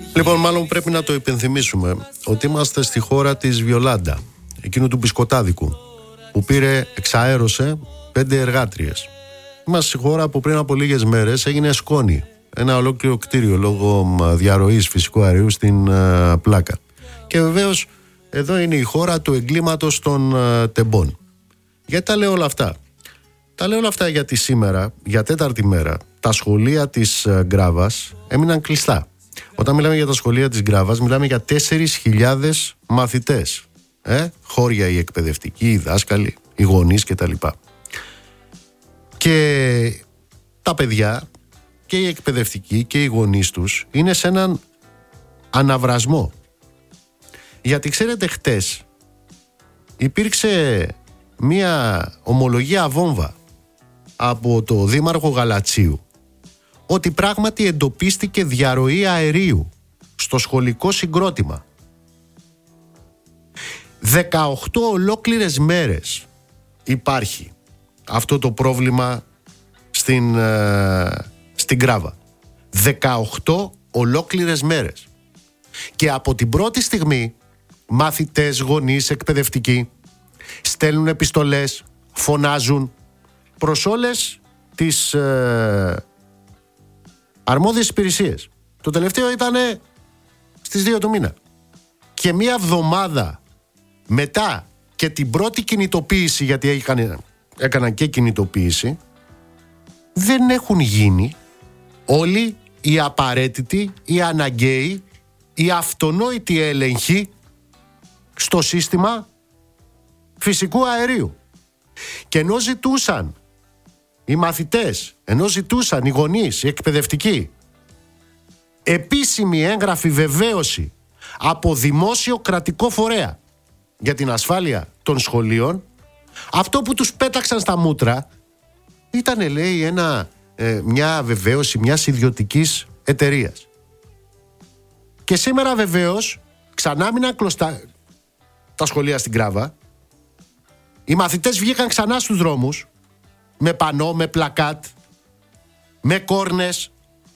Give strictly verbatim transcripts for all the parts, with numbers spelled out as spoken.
Λοιπόν, μάλλον πρέπει να το υπενθυμίσουμε ότι είμαστε στη χώρα της Βιολάντα, εκείνου του μπισκοτάδικου, που πήρε, εξαέρωσε πέντε εργάτριες. Είμαστε στη χώρα που πριν από λίγες μέρες έγινε σκόνη. Ένα ολόκληρο κτίριο λόγω διαρροής φυσικού αερίου στην uh, πλάκα. Και βεβαίως εδώ είναι η χώρα του εγκλήματος των uh, τεμπών. Γιατί τα λέω όλα αυτά? Τα λέω όλα αυτά γιατί σήμερα, για τέταρτη μέρα, τα σχολεία της uh, Γκράβας έμειναν κλειστά. Όταν μιλάμε για τα σχολεία της Γκράβας, μιλάμε για τέσσερις χιλιάδες μαθητές. Ε? Χώρια οι εκπαιδευτικοί, οι δάσκαλοι, οι γονείς κτλ. Και τα παιδιά και οι εκπαιδευτικοί και οι γονείς τους είναι σε έναν αναβρασμό. Γιατί ξέρετε, χτες υπήρξε μία ομολογία βόμβα από το δήμαρχο Γαλατσίου ότι πράγματι εντοπίστηκε διαρροή αερίου στο σχολικό συγκρότημα. δεκαοκτώ ολόκληρες μέρες υπάρχει αυτό το πρόβλημα στην, ε, στην Γκράβα. δεκαοκτώ ολόκληρες μέρες. Και από την πρώτη στιγμή μαθητές, γονείς, εκπαιδευτικοί στέλνουν επιστολές, φωνάζουν προς όλες τις ε, αρμόδιες υπηρεσίες. Το τελευταίο ήταν στις δύο του μήνα. Και μία εβδομάδα μετά και την πρώτη κινητοποίηση, γιατί έκαναν, έκαναν και κινητοποίηση, δεν έχουν γίνει όλοι οι απαραίτητοι, οι αναγκαίοι, οι αυτονόητοι έλεγχοι στο σύστημα φυσικού αερίου. Και ενώ ζητούσαν οι μαθητές, ενώ ζητούσαν οι γονείς, οι εκπαιδευτικοί, επίσημη έγγραφη βεβαίωση από δημόσιο κρατικό φορέα για την ασφάλεια των σχολείων, αυτό που τους πέταξαν στα μούτρα ήτανε, λέει, ένα, ε, μια βεβαίωση μιας ιδιωτικής εταιρείας. Και σήμερα βεβαίως ξανά μείναν κλωστά τα σχολεία στην Γκράβα. Οι μαθητές βγήκαν ξανά στους δρόμους με πανό, με πλακάτ, με κόρνες.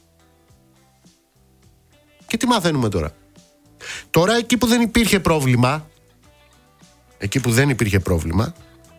Και τι μαθαίνουμε τώρα? Τώρα εκεί που δεν υπήρχε πρόβλημα, εκεί που δεν υπήρχε πρόβλημα,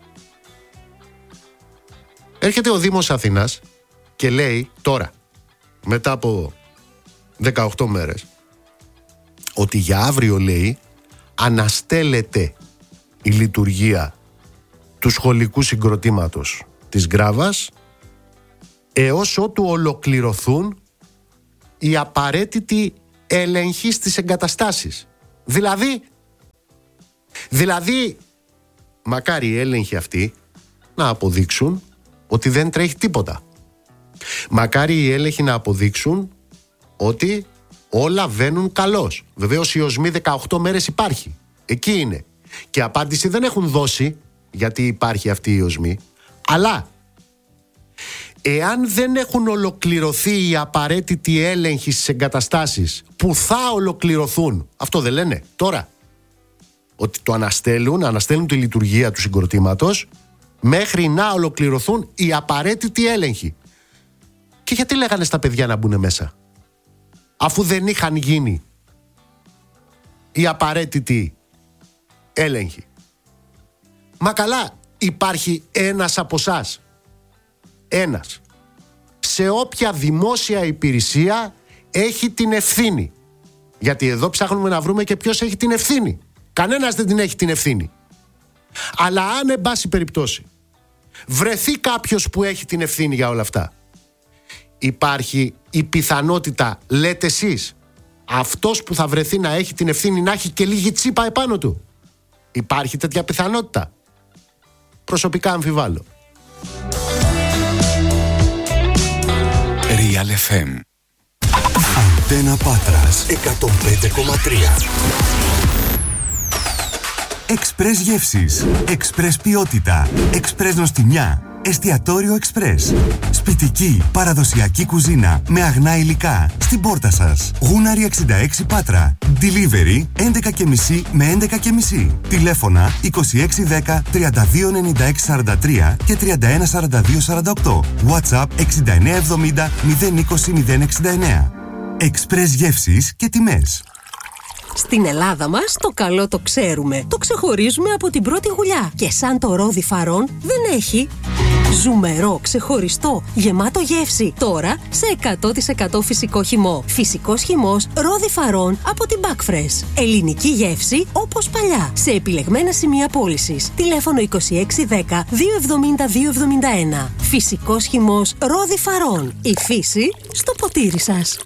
έρχεται ο Δήμος Αθήνας και λέει τώρα, μετά από δεκαοκτώ μέρες, ότι για αύριο, λέει, αναστέλλεται η λειτουργία του σχολικού συγκροτήματος της Γκράβας έως ότου ολοκληρωθούν οι απαραίτητοι έλεγχοι στις εγκαταστάσεις. Δηλαδή, δηλαδή, μακάρι οι έλεγχοι αυτοί να αποδείξουν ότι δεν τρέχει τίποτα. Μακάρι οι έλεγχοι να αποδείξουν ότι όλα βαίνουν καλώς. Βεβαίως η οσμή δεκαοκτώ μέρες υπάρχει. Εκεί είναι. Και απάντηση δεν έχουν δώσει, γιατί υπάρχει αυτή η οσμή. Αλλά εάν δεν έχουν ολοκληρωθεί οι απαραίτητοι έλεγχοι στις εγκαταστάσεις που θα ολοκληρωθούν, αυτό δεν λένε τώρα? Ότι το αναστέλουν, αναστέλνουν τη λειτουργία του συγκροτήματος μέχρι να ολοκληρωθούν οι απαραίτητοι έλεγχοι. Και γιατί λέγανε στα παιδιά να μπουν μέσα, αφού δεν είχαν γίνει οι απαραίτητοι έλεγχοι? Μα καλά, υπάρχει ένας από εσάς, ένας, σε όποια δημόσια υπηρεσία έχει την ευθύνη. Γιατί εδώ ψάχνουμε να βρούμε και ποιος έχει την ευθύνη. Κανένας δεν την έχει την ευθύνη. Αλλά αν, εν πάση περιπτώσει, βρεθεί κάποιος που έχει την ευθύνη για όλα αυτά, υπάρχει η πιθανότητα, λέτε εσείς, αυτός που θα βρεθεί να έχει την ευθύνη να έχει και λίγη τσίπα επάνω του? Υπάρχει τέτοια πιθανότητα? Προσωπικά αμφιβάλλω. Real εφ εμ Αντένα Πάτρας εκατόν πέντε κόμμα τρία. Εξπρές γεύσεις, εξπρές ποιότητα, εξπρές νοστιμιά, εστιατόριο εξπρές. Σπιτική, παραδοσιακή κουζίνα με αγνά υλικά στην πόρτα σας. Γούναρη εξήντα έξι Πάτρα. Delivery έντεκα και μισή με έντεκα και μισή. Τηλέφωνα είκοσι έξι δέκα τριάντα δύο ενενήντα έξι σαράντα τρία και τριάντα ένα σαράντα δύο σαράντα οκτώ. WhatsApp εξήντα εννέα εβδομήντα μηδέν είκοσι μηδέν εξήντα εννέα. Εξπρες γεύσεις και τιμές. Στην Ελλάδα μας το καλό το ξέρουμε. Το ξεχωρίζουμε από την πρώτη γουλιά. Και σαν το ρόδι Φαρών δεν έχει. Ζουμερό, ξεχωριστό, γεμάτο γεύση. Τώρα σε εκατό τοις εκατό φυσικό χυμό. Φυσικός χυμός ρόδι Φαρών από την Backfresh. Ελληνική γεύση όπως παλιά. Σε επιλεγμένα σημεία πώλησης. Τηλέφωνο είκοσι έξι δέκα δύο εβδομήντα δύο εβδομήντα ένα. Φυσικός χυμός ρόδι Φαρών. Η φύση στο ποτήρι σας.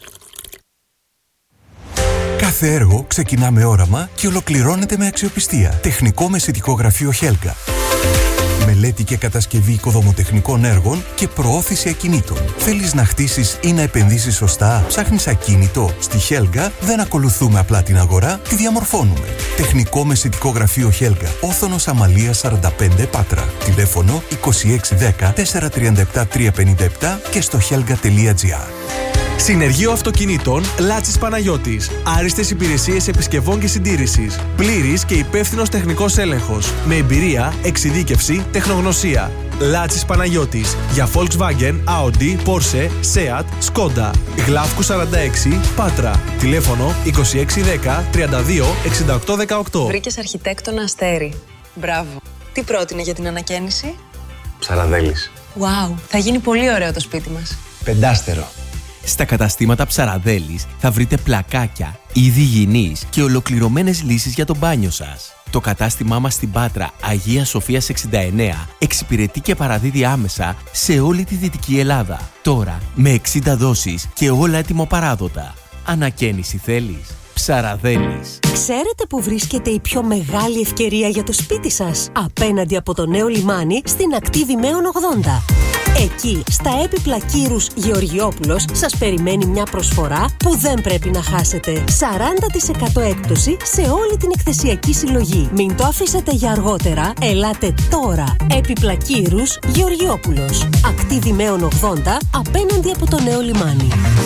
Κάθε έργο ξεκινά με όραμα και ολοκληρώνεται με αξιοπιστία. Τεχνικό μεσητικό γραφείο Χέλγα. Μελέτη και κατασκευή οικοδομοτεχνικών έργων και προώθηση ακινήτων. Θέλεις να χτίσεις ή να επενδύσεις σωστά? Ψάχνεις ακίνητο? Στη Χέλγα δεν ακολουθούμε απλά την αγορά, τη διαμορφώνουμε. Τεχνικό μεσητικό γραφείο Χέλγα. Όθωνος Αμαλίας σαράντα πέντε Πάτρα. Τηλέφωνο είκοσι έξι δέκα τετρακόσια τριάντα επτά τριακόσια πενήντα επτά και στο helga τελεία gr. Συνεργείο Αυτοκινήτων Λάτσης Παναγιώτης. Άριστες υπηρεσίες επισκευών και συντήρησης. Πλήρης και υπεύθυνος τεχνικός έλεγχος. Με εμπειρία, εξειδίκευση, τεχνογνωσία. Λάτσης Παναγιώτης. Για Volkswagen, Audi, Porsche, Seat, Skoda. Γλάφκου σαράντα έξι, Πάτρα. Τηλέφωνο είκοσι έξι δέκα τριάντα δύο εξήντα οκτώ δεκαοκτώ. Βρήκες αρχιτέκτονα Αστέρι. Μπράβο. Τι πρότεινε για την ανακαίνιση? Ψαραδέλης. Wow, θα γίνει πολύ ωραίο το σπίτι μας. Πεντάστερο. Στα καταστήματα Ψαραδέλης θα βρείτε πλακάκια, είδη υγιεινής και ολοκληρωμένες λύσεις για το μπάνιο σας. Το κατάστημά μας στην Πάτρα Αγία Σοφίας εξήντα εννέα εξυπηρετεί και παραδίδει άμεσα σε όλη τη Δυτική Ελλάδα. Τώρα με εξήντα δόσεις και όλα έτοιμο-παράδοτα. Ανακαίνιση θέλεις? Ψαραδέλης. Ξέρετε που βρίσκεται η πιο μεγάλη ευκαιρία για το σπίτι σας? Απέναντι από το νέο λιμάνι στην ακτή Δημαίων ογδόντα. Εκεί, στα έπιπλα Κύρους Γεωργιόπουλος, σας περιμένει μια προσφορά που δεν πρέπει να χάσετε. σαράντα τοις εκατό έκπτωση σε όλη την εκθεσιακή συλλογή. Μην το αφήσετε για αργότερα, ελάτε τώρα. Έπιπλα Κύρους Γεωργιόπουλος. Ακτή Δημαίων ογδόντα, απέναντι από το νέο λιμάνι.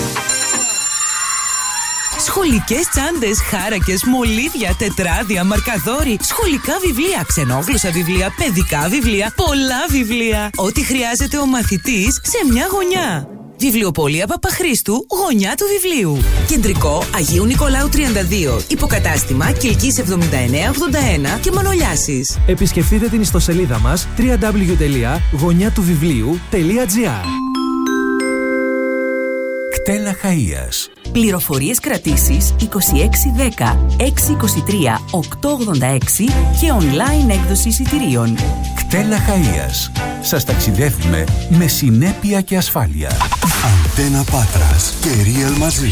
Σχολικές τσάντες, χάρακες, μολύβια, τετράδια, μαρκαδόροι, σχολικά βιβλία, ξενόγλωσσα βιβλία, παιδικά βιβλία, πολλά βιβλία. Ό,τι χρειάζεται ο μαθητής σε μια γωνιά. Βιβλιοπωλεία Παπαχρήστου, γωνιά του βιβλίου. Κεντρικό Αγίου Νικολάου τριάντα δύο. Υποκατάστημα Κιλκής εβδομήντα εννέα ογδόντα ένα και Μανολιάσης. Επισκεφτείτε την ιστοσελίδα μας double-u double-u double-u τελεία γωνιά του βιβλίου τελεία gr. Κτέλα Χαΐας. Πληροφορίες κρατήσεις είκοσι έξι δέκα έξι είκοσι τρία οκτώ ογδόντα έξι και online έκδοση εισιτηρίων. Κτέλα Χαΐας. Σας ταξιδεύουμε με συνέπεια και ασφάλεια. Αντένα Πάτρας και Real μαζί.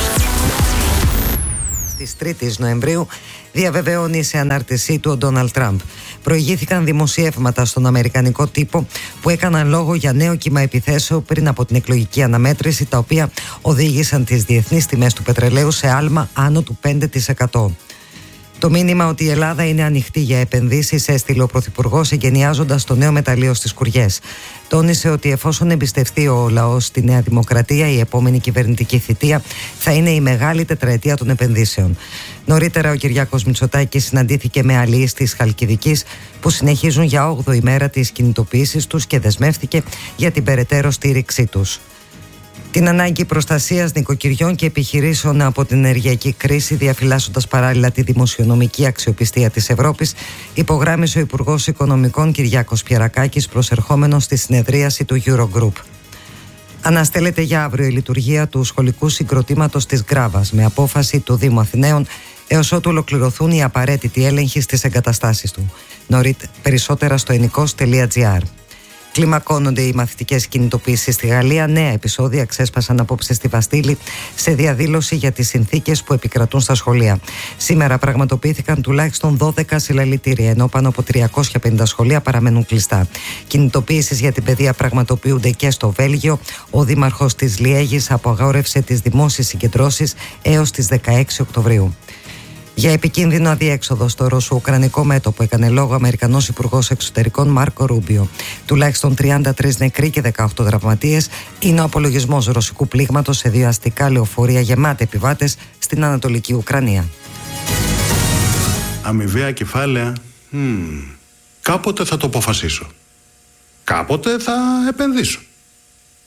Της τρίτης Νοεμβρίου διαβεβαιώνει σε ανάρτησή του ο Ντόναλντ Τραμπ. Προηγήθηκαν δημοσιεύματα στον αμερικανικό τύπο που έκαναν λόγο για νέο κύμα επιθέσεων πριν από την εκλογική αναμέτρηση, τα οποία οδήγησαν τις διεθνείς τιμές του πετρελαίου σε άλμα άνω του πέντε τοις εκατό. Το μήνυμα ότι η Ελλάδα είναι ανοιχτή για επενδύσεις έστειλε ο Πρωθυπουργός εγκαινιάζοντας το νέο μεταλλείο στις Κουριές. Τόνισε ότι εφόσον εμπιστευτεί ο λαός στη Νέα Δημοκρατία, η επόμενη κυβερνητική θητεία θα είναι η μεγάλη τετραετία των επενδύσεων. Νωρίτερα ο Κυριάκος Μητσοτάκης συναντήθηκε με αλληλείς της Χαλκιδικής που συνεχίζουν για όγδοη μέρα τις κινητοποιήσεις τους και δεσμεύτηκε για την περαιτέρω στήριξή τους. Την ανάγκη προστασίας νοικοκυριών και επιχειρήσεων από την ενεργειακή κρίση, διαφυλάσσοντας παράλληλα τη δημοσιονομική αξιοπιστία της Ευρώπης, υπογράμμισε ο Υπουργός Οικονομικών Κυριάκος Πιερακάκης προσερχόμενος στη συνεδρίαση του Eurogroup. Αναστέλλεται για αύριο η λειτουργία του σχολικού συγκροτήματος της Γκράβας με απόφαση του Δήμου Αθηναίων έως ότου ολοκληρωθούν οι απαραίτητοι έλεγχοι στις εγκαταστάσεις του. Νωρίτερα περισσότερα στο ενικός τελεία gr. Κλιμακώνονται οι μαθητικές κινητοποιήσεις στη Γαλλία. Νέα επεισόδια ξέσπασαν απόψε στη Βαστίλη σε διαδήλωση για τις συνθήκες που επικρατούν στα σχολεία. Σήμερα πραγματοποιήθηκαν τουλάχιστον δώδεκα συλλαλητήρια, ενώ πάνω από τριακόσια πενήντα σχολεία παραμένουν κλειστά. Κινητοποιήσεις για την παιδεία πραγματοποιούνται και στο Βέλγιο. Ο δήμαρχος της Λιέγης απαγόρευσε τις δημόσιες συγκεντρώσεις έως τις δεκαέξι Οκτωβρίου. Για επικίνδυνο αδιέξοδο στο ρωσο-ουκρανικό μέτωπο έκανε λόγο ο Αμερικανός Υπουργός Εξωτερικών Μάρκο Ρούμπιο. Τουλάχιστον τριάντα τρεις νεκροί και δεκαοκτώ τραυματίες είναι ο απολογισμός ρωσικού πλήγματος σε δύο αστικά λεωφορεία γεμάτα επιβάτες στην Ανατολική Ουκρανία. Αμοιβαία κεφάλαια. Mm. Κάποτε θα το αποφασίσω. Κάποτε θα επενδύσω. Ε,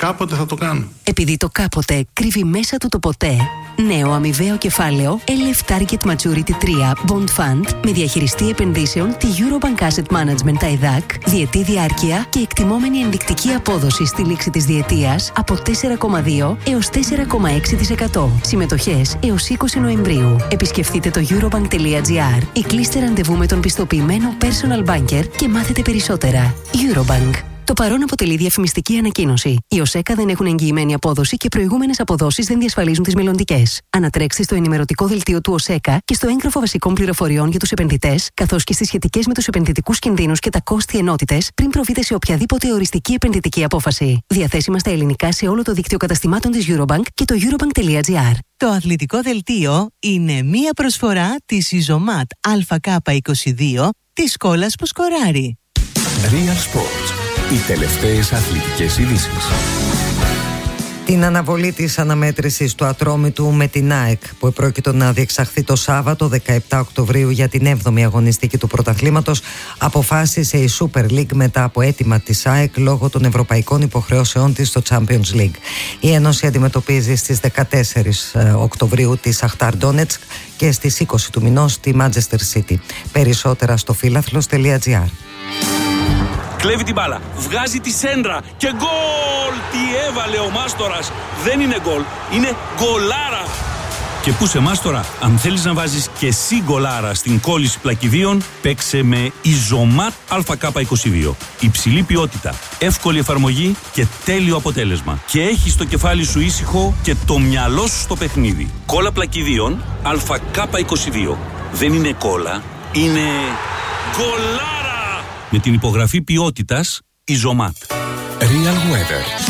κάποτε θα το κάνω. Επειδή το κάποτε κρύβει μέσα του το ποτέ. Νέο αμοιβαίο κεφάλαιο ελ εφ Target Maturity τρία Bond Fund με διαχειριστή επενδύσεων τη Eurobank Asset Management τα ΕΔΑΚ, διετή διάρκεια και εκτιμόμενη ενδεικτική απόδοση στη λήξη της διετίας από τέσσερα κόμμα δύο έως τέσσερα κόμμα έξι τοις εκατό. Συμμετοχές έως είκοσι Νοεμβρίου. Επισκεφτείτε το eurobank.gr ή κλείστε ραντεβού με τον πιστοποιημένο personal banker και μάθετε περισσότερα. Eurobank. Το παρόν αποτελεί διαφημιστική ανακοίνωση. Οι ΟΣΕΚΑ δεν έχουν εγγυημένη απόδοση και προηγούμενες αποδόσεις δεν διασφαλίζουν τις μελλοντικές. Ανατρέξτε στο ενημερωτικό δελτίο του ΟΣΕΚΑ και στο έγγραφο βασικών πληροφοριών για τους επενδυτές, καθώς και στις σχετικές με τους επενδυτικούς κινδύνους και τα κόστη ενότητες, πριν προβείτε σε οποιαδήποτε οριστική επενδυτική απόφαση. Διαθέσιμα στα ελληνικά σε όλο το δίκτυο καταστημάτων της Eurobank και το eurobank.gr. Το αθλητικό δελτίο είναι μία προσφορά της Ιζωμάτ Α Κ είκοσι δύο της σκόλας που σκοράρει. Real Sports. Οι τελευταίες αθλητικές ειδήσεις. Την αναβολή της αναμέτρησης του Ατρόμητου με την ΑΕΚ που επρόκειτο να διεξαχθεί το Σάββατο δεκαεπτά Οκτωβρίου για την έβδομη αγωνιστική του πρωταθλήματος αποφάσισε η Super League μετά από αίτημα της ΑΕΚ λόγω των ευρωπαϊκών υποχρεώσεών της στο Champions League. Η Ένωση αντιμετωπίζει στις δεκατέσσερις Οκτωβρίου τη Σαχτάρ Ντόνετσκ και στις είκοσι του μηνός τη Manchester City. Περισσότερα στο φύλαθλος.gr. Κλέβει την μπάλα, βγάζει τη σέντρα και γκολ! Τι έβαλε ο Μάστορας! Δεν είναι γκολ, είναι γκολάρα! Και πού σε Μάστορα, αν θέλεις να βάζεις και εσύ γκολάρα στην κόλληση πλακιδίων, παίξε με Ιζωμάτ Α Κ είκοσι δύο. Υψηλή ποιότητα, εύκολη εφαρμογή και τέλειο αποτέλεσμα. Και έχεις το κεφάλι σου ήσυχο και το μυαλό σου στο παιχνίδι. Κόλλα πλακιδίων Α Κ είκοσι δύο. Δεν είναι κόλλα, είναι γκολάρα! Με την υπογραφή ποιότητας Ιζωμάτ. Real Weather.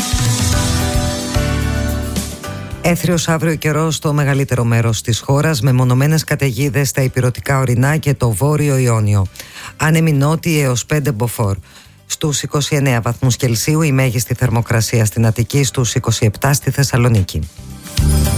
Έθριος αύριο καιρό στο μεγαλύτερο μέρος της χώρας με μονομένες καταιγίδες στα ηπειρωτικά ορεινά και το βόρειο Ιόνιο. Άνεμοι νότιοι έως πέντε μποφόρ. Στους είκοσι εννέα βαθμούς Κελσίου η μέγιστη θερμοκρασία στην Αττική, στους είκοσι επτά στη Θεσσαλονίκη.